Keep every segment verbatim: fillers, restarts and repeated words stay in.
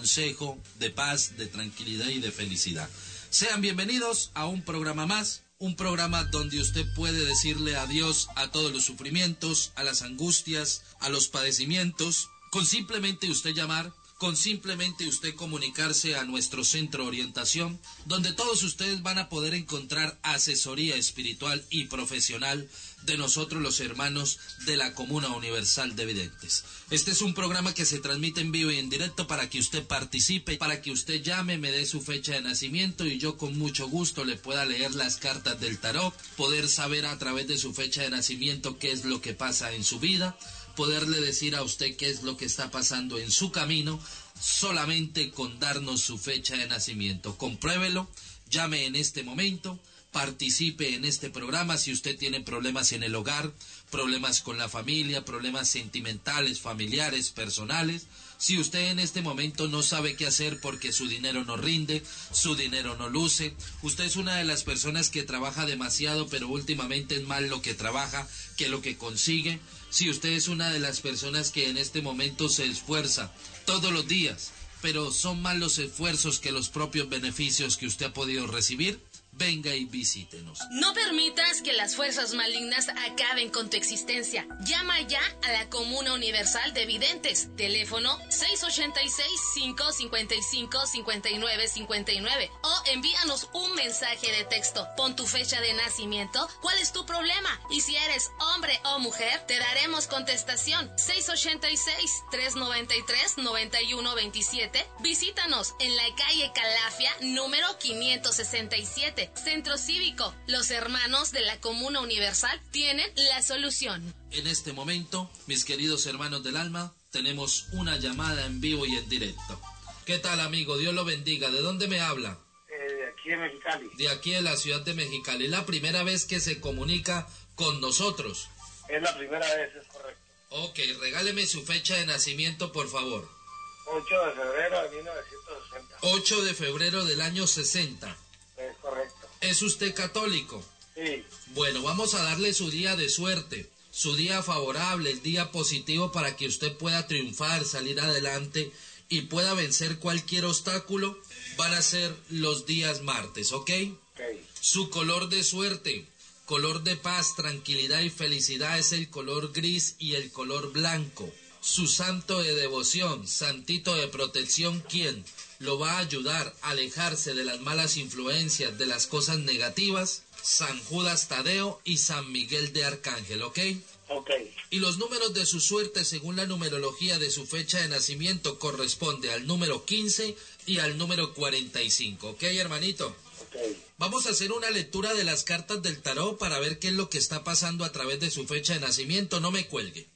consejo de paz, de tranquilidad y de felicidad. Sean bienvenidos a un programa más, un programa donde usted puede decirle adiós a todos los sufrimientos, a las angustias, a los padecimientos, con simplemente usted llamar, con simplemente usted comunicarse a nuestro centro de orientación, donde todos ustedes van a poder encontrar asesoría espiritual y profesional de nosotros los hermanos de la Comuna Universal de Videntes. Este es un programa que se transmite en vivo y en directo para que usted participe, para que usted llame, me dé su fecha de nacimiento y yo con mucho gusto le pueda leer las cartas del tarot, poder saber a través de su fecha de nacimiento qué es lo que pasa en su vida, poderle decir a usted qué es lo que está pasando en su camino, solamente con darnos su fecha de nacimiento. Compruébelo, llame en este momento, participe en este programa si usted tiene problemas en el hogar, problemas con la familia, problemas sentimentales, familiares, personales. Si usted en este momento no sabe qué hacer porque su dinero no rinde, su dinero no luce, usted es una de las personas que trabaja demasiado, pero últimamente es más lo que trabaja que lo que consigue. Si usted es una de las personas que en este momento se esfuerza todos los días, pero son más los esfuerzos que los propios beneficios que usted ha podido recibir, venga y visítenos. No permitas que las fuerzas malignas acaben con tu existencia. Llama ya a la Comuna Universal de Videntes. Teléfono seis ochenta y seis, cinco cincuenta y cinco, cincuenta y nueve cincuenta y nueve o envíanos un mensaje de texto. Pon tu fecha de nacimiento, cuál es tu problema y si eres hombre o mujer, te daremos contestación. seis ochenta y seis, trescientos noventa y tres, noventa y uno veintisiete. Visítanos en la calle Calafia, número quinientos sesenta y siete. Centro Cívico. Los hermanos de la Comuna Universal tienen la solución. En este momento, mis queridos hermanos del alma, tenemos una llamada en vivo y en directo. ¿Qué tal, amigo? Dios lo bendiga. ¿De dónde me habla? Eh, de aquí de Mexicali. De aquí de la ciudad de Mexicali. Es la primera vez que se comunica con nosotros. Es la primera vez, es correcto. Ok, regáleme su fecha de nacimiento, por favor. ocho de febrero de mil novecientos sesenta. ocho de febrero del año sesenta. Es correcto. ¿Es usted católico? Sí. Bueno, vamos a darle su día de suerte, su día favorable, el día positivo para que usted pueda triunfar, salir adelante y pueda vencer cualquier obstáculo. Van a ser los días martes, ¿ok? Ok. Su color de suerte, color de paz, tranquilidad y felicidad es el color gris y el color blanco. Su santo de devoción, santito de protección, ¿quién lo va a ayudar a alejarse de las malas influencias, de las cosas negativas? San Judas Tadeo y San Miguel de Arcángel, ¿ok? Ok. Y los números de su suerte, según la numerología de su fecha de nacimiento, corresponde al número quince y al número cuarenta y cinco, ¿ok, hermanito? Ok. Vamos a hacer una lectura de las cartas del tarot para ver qué es lo que está pasando a través de su fecha de nacimiento. No me cuelgue.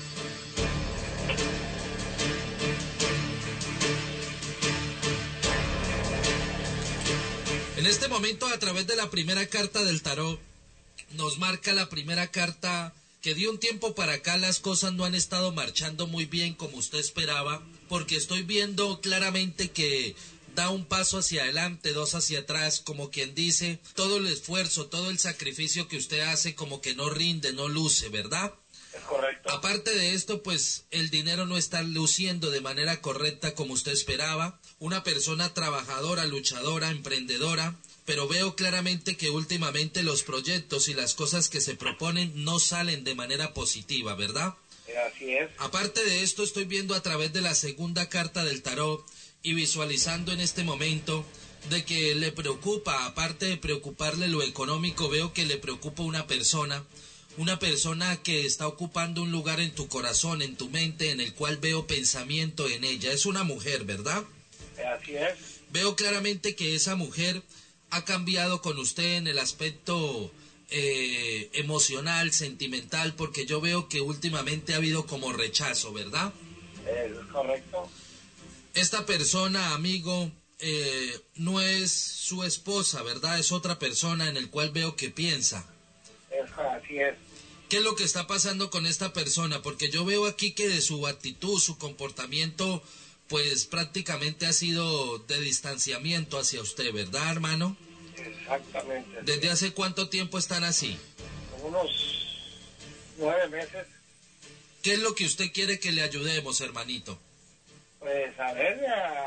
En este momento, a través de la primera carta del tarot, nos marca la primera carta que de un tiempo para acá las cosas no han estado marchando muy bien como usted esperaba, porque estoy viendo claramente que da un paso hacia adelante, dos hacia atrás, como quien dice, todo el esfuerzo, todo el sacrificio que usted hace como que no rinde, no luce, ¿verdad? Es correcto. Aparte de esto, pues el dinero no está luciendo de manera correcta como usted esperaba. Una persona trabajadora, luchadora, emprendedora, pero veo claramente que últimamente los proyectos y las cosas que se proponen no salen de manera positiva, ¿verdad? Así es. Aparte de esto, estoy viendo a través de la segunda carta del tarot y visualizando en este momento de que le preocupa, aparte de preocuparle lo económico, veo que le preocupa una persona, una persona que está ocupando un lugar en tu corazón, en tu mente, en el cual veo pensamiento en ella. Es una mujer, ¿verdad? Así es. Veo claramente que esa mujer ha cambiado con usted en el aspecto eh, emocional, sentimental, porque yo veo que últimamente ha habido como rechazo, ¿verdad? Es correcto. Esta persona, amigo, eh, no es su esposa, ¿verdad? Es otra persona en el cual veo que piensa. Es, así es. ¿Qué es lo que está pasando con esta persona? Porque yo veo aquí que de su actitud, su comportamiento, pues prácticamente ha sido de distanciamiento hacia usted, ¿verdad, hermano? Exactamente. ¿Desde hace cuánto tiempo están así? Unos nueve meses. ¿Qué es lo que usted quiere que le ayudemos, hermanito? Pues a ver, a la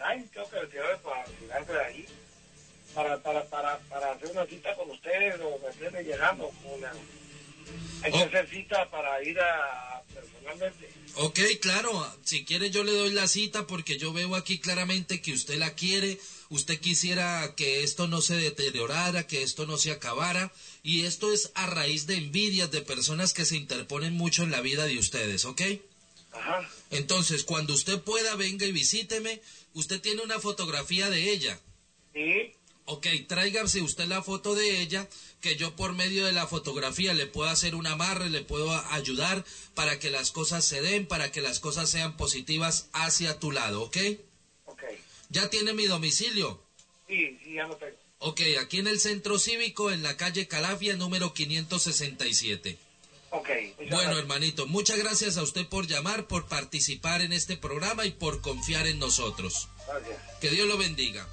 ay, tengo que retirarme para retirarme de ahí, para, para, para, para hacer una cita con ustedes, o me tienen llegando, una, hay que Oh. hacer cita para ir a, personalmente. Ok, claro, si quiere yo le doy la cita porque yo veo aquí claramente que usted la quiere, usted quisiera que esto no se deteriorara, que esto no se acabara, y esto es a raíz de envidias de personas que se interponen mucho en la vida de ustedes, ¿ok? Ajá. Entonces, cuando usted pueda, venga y visíteme, usted tiene una fotografía de ella. Sí. Ok, tráigase usted la foto de ella, que yo por medio de la fotografía le puedo hacer un amarre, le puedo ayudar para que las cosas se den, para que las cosas sean positivas hacia tu lado, ¿ok? Ok. ¿Ya tiene mi domicilio? Sí, sí, ya lo tengo. Ok, aquí en el Centro Cívico, en la calle Calafia, número quinientos sesenta y siete. Ok. muchas Bueno, gracias. hermanito, muchas gracias a usted por llamar, por participar en este programa y por confiar en nosotros. Gracias. Que Dios lo bendiga.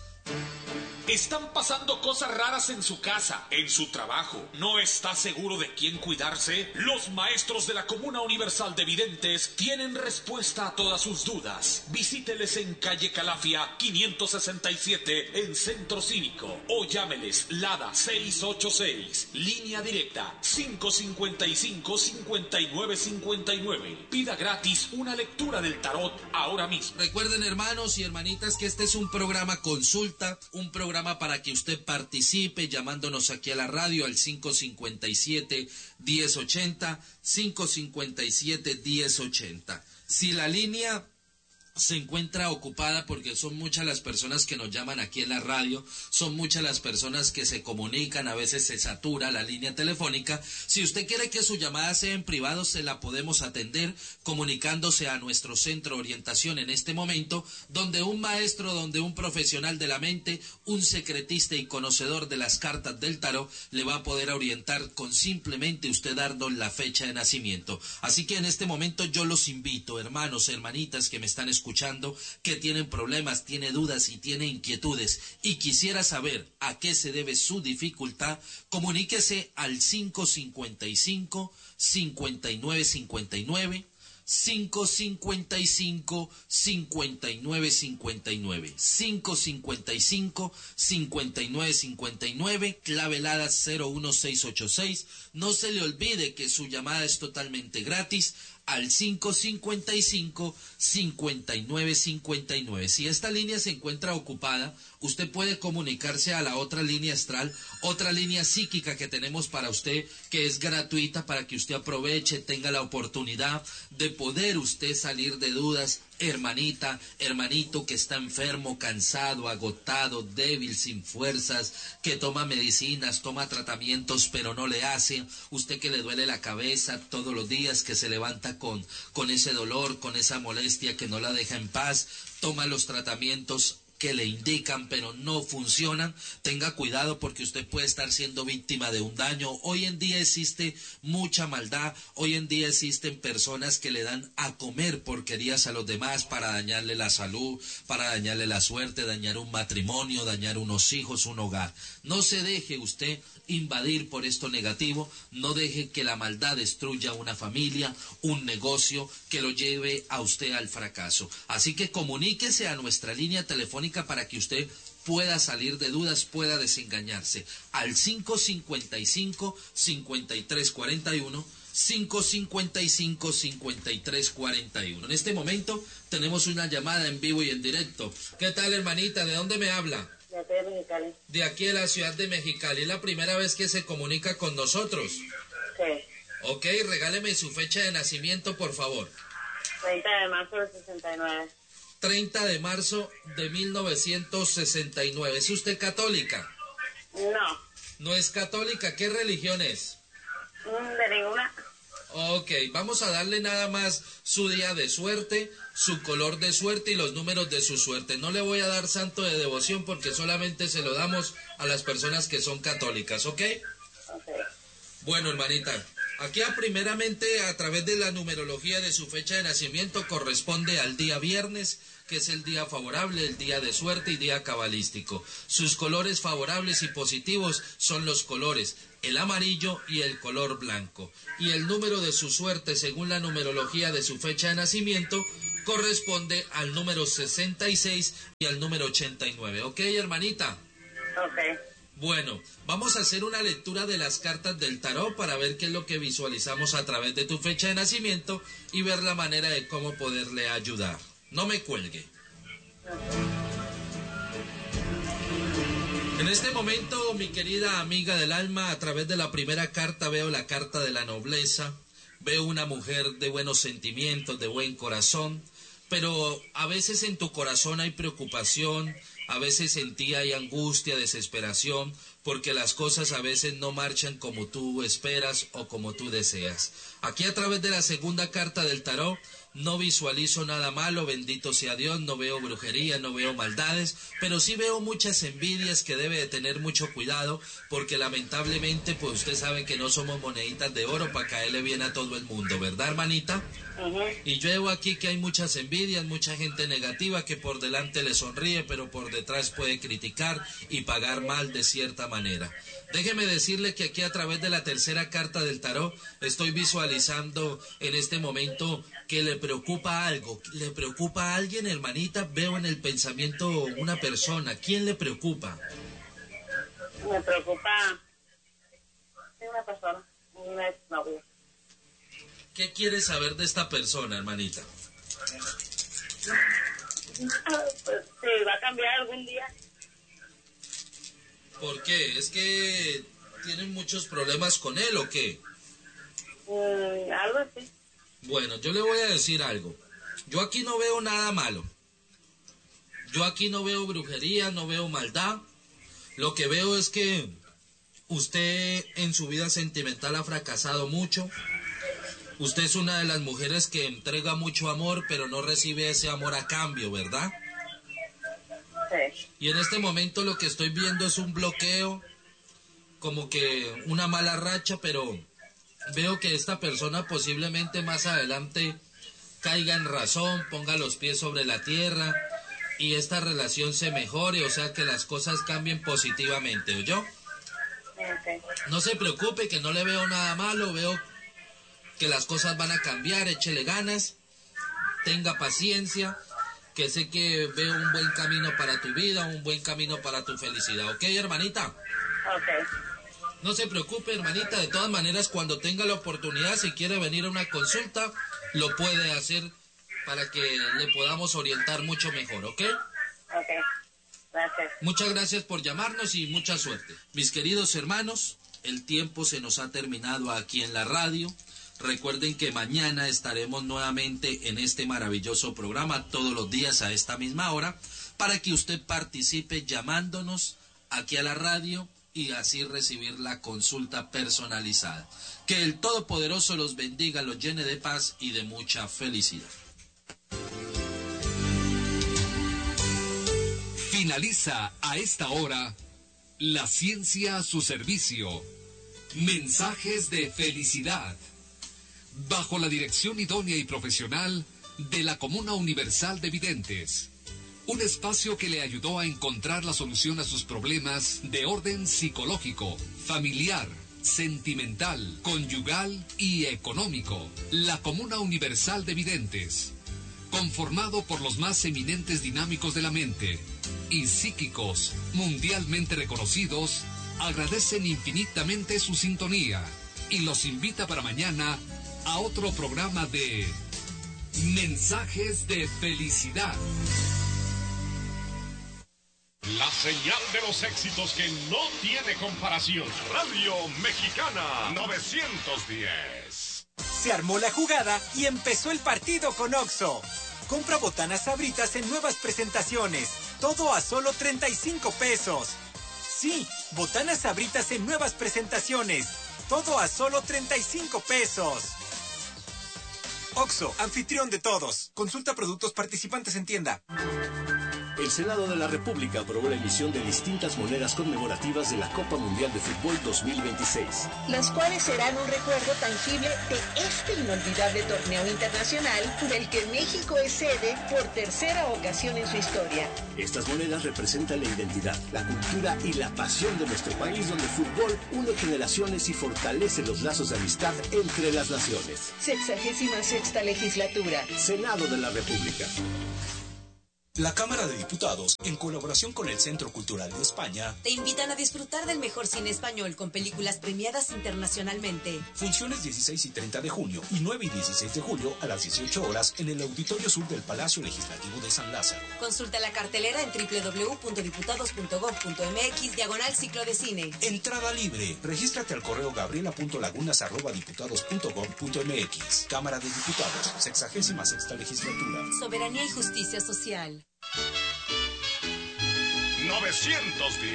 Están pasando cosas raras en su casa, en su trabajo. ¿No está seguro de quién cuidarse? Los maestros de la Comuna Universal de Videntes tienen respuesta a todas sus dudas. Visíteles en calle Calafia quinientos sesenta y siete en Centro Cívico o llámeles Lada seis ocho seis, línea directa cinco cinco cinco, cinco nueve cinco nueve. Pida gratis una lectura del tarot ahora mismo. Recuerden, hermanos y hermanitas, que este es un programa consulta, un programa para que usted participe llamándonos aquí a la radio al cinco cinco siete, uno cero ocho cero, cinco cinco siete, uno cero ocho cero. Si la línea se encuentra ocupada, porque son muchas las personas que nos llaman aquí en la radio, son muchas las personas que se comunican, a veces se satura la línea telefónica. Si usted quiere que su llamada sea en privado, se la podemos atender comunicándose a nuestro centro de orientación en este momento, donde un maestro, donde un profesional de la mente, un secretista y conocedor de las cartas del tarot le va a poder orientar con simplemente usted darnos la fecha de nacimiento. Así que en este momento yo los invito, hermanos, hermanitas que me están escuchando, escuchando, que tienen problemas, tiene dudas y tiene inquietudes y quisiera saber a qué se debe su dificultad, comuníquese al cinco cinco cinco, cinco nueve cinco nueve, cinco cinco cinco, cinco nueve cinco nueve, cinco cinco cinco, cinco nueve cinco nueve, clave Lada cero uno seis ocho seis. No se le olvide que su llamada es totalmente gratis al cinco cinco cinco, cinco nueve cinco nueve. Si esta línea se encuentra ocupada, usted puede comunicarse a la otra línea astral, otra línea psíquica que tenemos para usted, que es gratuita para que usted aproveche, tenga la oportunidad de poder usted salir de dudas. Hermanita, hermanito que está enfermo, cansado, agotado, débil, sin fuerzas, que toma medicinas, toma tratamientos, pero no le hace. Usted que le duele la cabeza todos los días, que se levanta con, con ese dolor, con esa molestia que no la deja en paz, toma los tratamientos que le indican pero no funcionan, tenga cuidado porque usted puede estar siendo víctima de un daño. Hoy en día existe mucha maldad, hoy en día existen personas que le dan a comer porquerías a los demás para dañarle la salud, para dañarle la suerte, dañar un matrimonio, dañar unos hijos, un hogar. No se deje usted invadir por esto negativo, no deje que la maldad destruya una familia, un negocio, que lo lleve a usted al fracaso. Así que comuníquese a nuestra línea telefónica para que usted pueda salir de dudas, pueda desengañarse, al cinco cinco cinco, cinco tres cuatro uno, cinco cinco cinco, cinco tres cuatro uno. En este momento tenemos una llamada en vivo y en directo. ¿Qué tal, hermanita? ¿De dónde me habla? De aquí de Mexicali. De aquí de la ciudad de Mexicali. ¿Es la primera vez que se comunica con nosotros? Sí. Ok, regáleme su fecha de nacimiento, por favor. treinta de marzo del sesenta y nueve. treinta de marzo de mil novecientos sesenta y nueve. ¿Es usted católica? No. ¿No es católica? ¿Qué religión es? Mm, De ninguna. Ok, vamos a darle nada más su día de suerte, su color de suerte y los números de su suerte. No le voy a dar santo de devoción porque solamente se lo damos a las personas que son católicas, ¿ok? Ok. Bueno, hermanita, aquí a primeramente a través de la numerología de su fecha de nacimiento corresponde al día viernes, que es el día favorable, el día de suerte y día cabalístico. Sus colores favorables y positivos son los colores el amarillo y el color blanco. Y el número de su suerte, según la numerología de su fecha de nacimiento, corresponde al número sesenta y seis y al número ochenta y nueve. ¿Ok, hermanita? Ok. Bueno, vamos a hacer una lectura de las cartas del tarot para ver qué es lo que visualizamos a través de tu fecha de nacimiento y ver la manera de cómo poderle ayudar. No me cuelgue. En este momento, mi querida amiga del alma, a través de la primera carta veo la carta de la nobleza, veo una mujer de buenos sentimientos, de buen corazón, pero a veces en tu corazón hay preocupación, a veces en ti hay angustia, desesperación, porque las cosas a veces no marchan como tú esperas o como tú deseas. Aquí a través de la segunda carta del tarot, no visualizo nada malo, bendito sea Dios, no veo brujería, no veo maldades, pero sí veo muchas envidias que debe de tener mucho cuidado, porque lamentablemente, pues usted sabe que no somos moneditas de oro para caerle bien a todo el mundo, ¿verdad, hermanita? Uh-huh. Y yo veo aquí que hay muchas envidias, mucha gente negativa que por delante le sonríe, pero por detrás puede criticar y pagar mal de cierta manera. Déjeme decirle que aquí a través de la tercera carta del tarot estoy visualizando en este momento que le preocupa algo. ¿Le preocupa a alguien, hermanita? Veo en el pensamiento una persona. ¿Quién le preocupa? Me preocupa una persona, un exnovio. ¿Qué quiere saber de esta persona, hermanita? Pues sí, va a cambiar algún día. ¿Por qué? ¿Es que tienen muchos problemas con él o qué? Mm, algo así. Bueno, yo le voy a decir algo. Yo aquí no veo nada malo. Yo aquí no veo brujería, no veo maldad. Lo que veo es que usted en su vida sentimental ha fracasado mucho. Usted es una de las mujeres que entrega mucho amor, pero no recibe ese amor a cambio, ¿verdad? Sí. Y en este momento lo que estoy viendo es un bloqueo, como que una mala racha, pero veo que esta persona posiblemente más adelante caiga en razón, ponga los pies sobre la tierra y esta relación se mejore, o sea que las cosas cambien positivamente, ¿oyó? Okay. No se preocupe, que no le veo nada malo, veo que las cosas van a cambiar, échele ganas, tenga paciencia, que sé que veo un buen camino para tu vida, un buen camino para tu felicidad, ¿ok, hermanita? Ok. No se preocupe, hermanita, de todas maneras, cuando tenga la oportunidad, si quiere venir a una consulta, lo puede hacer para que le podamos orientar mucho mejor, ¿ok? Ok. Gracias. Muchas gracias por llamarnos y mucha suerte. Mis queridos hermanos, el tiempo se nos ha terminado aquí en la radio. Recuerden que mañana estaremos nuevamente en este maravilloso programa todos los días a esta misma hora para que usted participe llamándonos aquí a la radio y así recibir la consulta personalizada. Que el Todopoderoso los bendiga, los llene de paz y de mucha felicidad. Finaliza a esta hora La Ciencia a su servicio. Mensajes de felicidad. Bajo la dirección idónea y profesional de la Comuna Universal de Videntes. Un espacio que le ayudó a encontrar la solución a sus problemas de orden psicológico, familiar, sentimental, conyugal y económico. La Comuna Universal de Videntes. Conformado por los más eminentes dinámicos de la mente y psíquicos mundialmente reconocidos, agradecen infinitamente su sintonía y los invita para mañana a otro programa de Mensajes de Felicidad. La señal de los éxitos que no tiene comparación. Radio Mexicana novecientos diez. Se armó la jugada y empezó el partido con Oxxo. Compra botanas Sabritas en nuevas presentaciones. Todo a solo treinta y cinco pesos. Sí, botanas Sabritas en nuevas presentaciones. Todo a solo treinta y cinco pesos. Oxxo, anfitrión de todos. Consulta productos participantes en tienda. El Senado de la República aprobó la emisión de distintas monedas conmemorativas de la Copa Mundial de Fútbol dos mil veintiséis. Las cuales serán un recuerdo tangible de este inolvidable torneo internacional del que México es sede por tercera ocasión en su historia. Estas monedas representan la identidad, la cultura y la pasión de nuestro país, donde el fútbol une generaciones y fortalece los lazos de amistad entre las naciones. Sexagésima sexta legislatura. Senado de la República. La Cámara de Diputados, en colaboración con el Centro Cultural de España, te invitan a disfrutar del mejor cine español con películas premiadas internacionalmente. Funciones dieciséis y treinta de junio y nueve y dieciséis de julio a las dieciocho horas en el Auditorio Sur del Palacio Legislativo de San Lázaro. Consulta la cartelera en doble u doble u doble u punto diputados punto gob punto eme equis diagonal ciclo de cine. Entrada libre. Regístrate al correo gabriela punto lagunas arroba diputados punto gob punto eme equis. Cámara de Diputados, sexagésima sexta legislatura. Soberanía y justicia social. novecientos diez